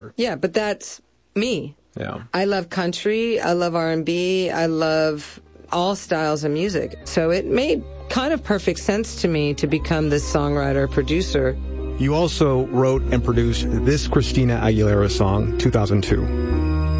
Yeah, but that's me. Yeah. I love country. I love R&B. I love all styles of music. So it made kind of perfect sense to me to become this songwriter, producer. You also wrote and produced this Christina Aguilera song, 2002.